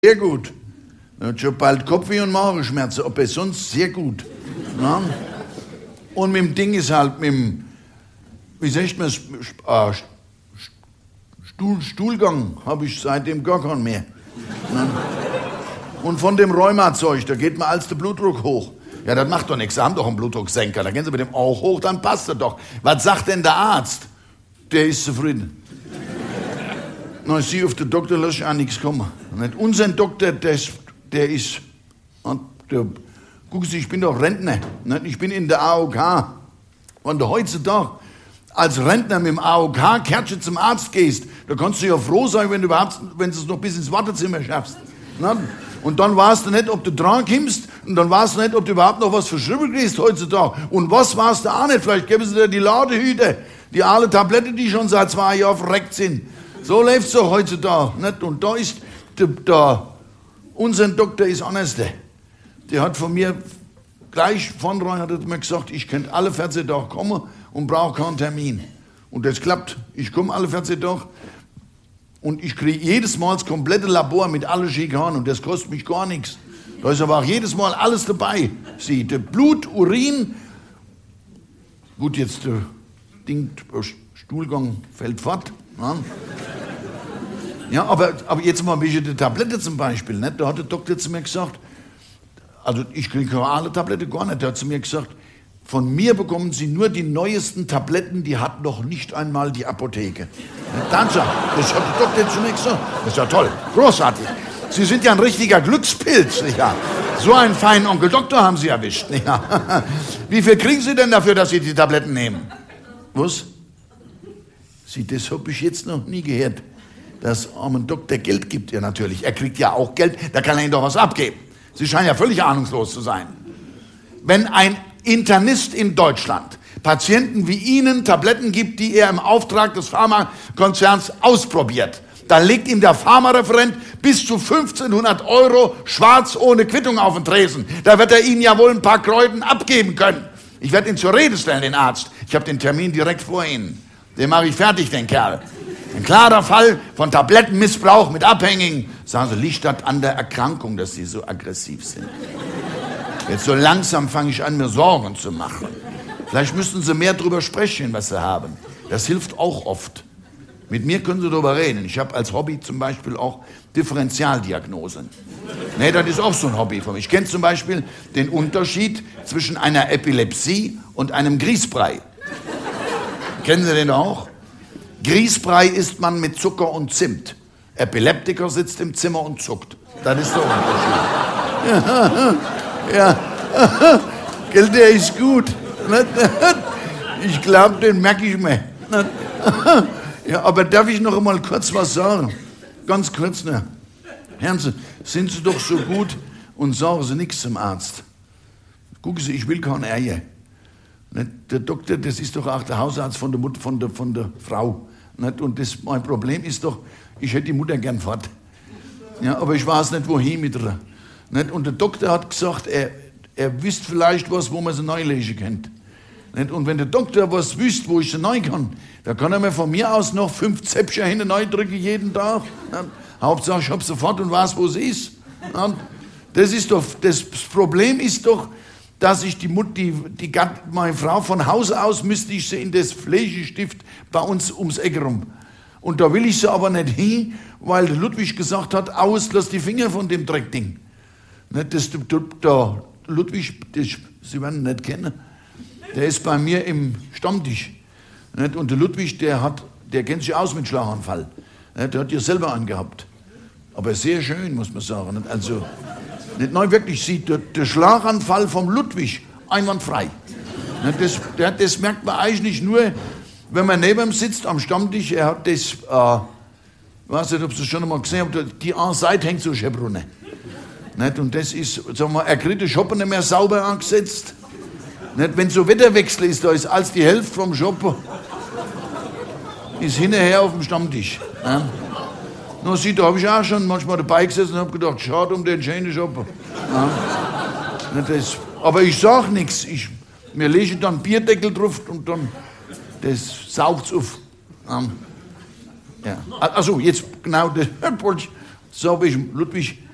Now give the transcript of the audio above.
Sehr gut. Er hat schon bald Kopfweh und Magenschmerzen, aber sonst sehr gut. Ja? Und mit dem Ding ist halt mit dem, wie sagt man, Stuhlgang habe ich seitdem gar keinen mehr. Ja? Und von dem Rheumazeug, da geht mir als der Blutdruck hoch. Ja, das macht doch nichts, Sie haben doch einen Blutdrucksenker, da gehen Sie mit dem auch hoch, dann passt das doch. Was sagt denn der Arzt? Der ist zufrieden. Na, Sie auf den Doktor lasse ich auch nichts kommen. Nicht? Unser Doktor, der ist, gucken Sie, ich bin doch Rentner, nicht? Ich bin in der AOK. Und heutzutage als Rentner mit dem AOK-Kärtchen zum Arzt gehst, da kannst du ja froh sein, wenn du es noch bis ins Wartezimmer schaffst. Nicht? Und dann weißt du nicht, ob du dran kommst, und dann weißt du nicht, ob du überhaupt noch was verschrieben kriegst heutzutage. Und was weißt du auch nicht, vielleicht geben sie dir die Ladehüte, die alle Tablette, die schon seit 2 Jahren verreckt sind. So läuft es doch heutzutage. Nicht? Und da ist unser Doktor ist anders. Der hat von mir gleich vornherein hat er mir gesagt, ich könnte alle 14 Tage kommen und brauche keinen Termin. Und das klappt. Ich komme alle 14 Tage und ich kriege jedes Mal das komplette Labor mit allen Schikanen und das kostet mich gar nichts. Da ist aber auch jedes Mal alles dabei. Sie, der Blut, Urin, gut, jetzt der Stuhlgang fällt fort. Ja, aber jetzt mal ein bisschen die Tablette zum Beispiel. Nicht? Da hat der Doktor zu mir gesagt, also ich kriege alle Tablette gar nicht. Der hat zu mir gesagt, von mir bekommen Sie nur die neuesten Tabletten, die hat noch nicht einmal die Apotheke. Das hat der Doktor zu mir gesagt. Das ist ja toll, großartig. Sie sind ja ein richtiger Glückspilz, nicht wahr? So einen feinen Onkel Doktor haben Sie erwischt, nicht wahr? Wie viel kriegen Sie denn dafür, dass Sie die Tabletten nehmen? Was? Sie, das habe ich jetzt noch nie gehört, dass armen Doktor Geld gibt. Ja, natürlich. Er kriegt ja auch Geld, da kann er Ihnen doch was abgeben. Sie scheinen ja völlig ahnungslos zu sein. Wenn ein Internist in Deutschland Patienten wie Ihnen Tabletten gibt, die er im Auftrag des Pharmakonzerns ausprobiert, dann legt ihm der Pharmareferent bis zu 1.500 € schwarz ohne Quittung auf den Tresen. Da wird er Ihnen ja wohl ein paar Kräuten abgeben können. Ich werde ihn zur Rede stellen, den Arzt. Ich habe den Termin direkt vor Ihnen. Den mache ich fertig, den Kerl. Ein klarer Fall von Tablettenmissbrauch mit Abhängigen. Sagen Sie, liegt das an der Erkrankung, dass Sie so aggressiv sind? Jetzt so langsam fange ich an, mir Sorgen zu machen. Vielleicht müssten Sie mehr darüber sprechen, was Sie haben. Das hilft auch oft. Mit mir können Sie darüber reden. Ich habe als Hobby zum Beispiel auch Differentialdiagnosen. Nee, das ist auch so ein Hobby von mir. Ich kenne zum Beispiel den Unterschied zwischen einer Epilepsie und einem Grießbrei. Kennen Sie den auch? Grießbrei isst man mit Zucker und Zimt. Epileptiker sitzt im Zimmer und zuckt. Das ist der Unterschied. Ja. Gell, der ist gut. Ich glaube, den merke ich mir. Ja, aber darf ich noch einmal kurz was sagen? Ganz kurz, ne? Hören Sie, sind Sie doch so gut und sagen Sie nichts zum Arzt. Gucken Sie, ich will keine Eier. Der Doktor, das ist doch auch der Hausarzt von der Frau. Und mein Problem ist doch, ich hätte die Mutter gern fort. Ja, aber ich weiß nicht, wohin mit ihr. Und der Doktor hat gesagt, er wüsste vielleicht was, wo man sie neu legen könnte. Und wenn der Doktor was wüsste, wo ich sie neu kann, dann kann er mir von mir aus noch 5 Zäpfchen hinten neu drücken jeden Tag. Hauptsache, ich habe sofort und weiß, wo sie ist. Das Problem ist doch, dass ich meine Frau von Haus aus müsste ich sie in das Pflegestift bei uns ums Eck rum. Und da will ich sie aber nicht hin, weil der Ludwig gesagt hat, lass die Finger von dem Dreckding. Der Ludwig, Sie werden ihn nicht kennen, der ist bei mir im Stammtisch. Und der Ludwig, der kennt sich aus mit Schlaganfall. Der hat ja selber einen gehabt. Aber sehr schön, muss man sagen. Also, nein, wirklich, sieht der Schlaganfall vom Ludwig einwandfrei. Das merkt man eigentlich nur, wenn man neben ihm sitzt am Stammtisch. Er hat das, ich weiß nicht, ob Sie es schon einmal gesehen haben, die eine Seite hängt so schön runter. Und das ist, sagen wir, er kriegt den Shoppen nicht mehr sauber angesetzt. Wenn so Wetterwechsel ist, da ist als die Hälfte vom Shoppen ist hinterher auf dem Stammtisch. Na, da habe ich auch schon manchmal dabei gesessen und habe gedacht, schade um den schönen Shoppen. Aber ich sage nichts. Wir legen dann Bierdeckel drauf und dann das saugt es auf. Ja. Also jetzt genau das wollte ich, so habe ich Ludwig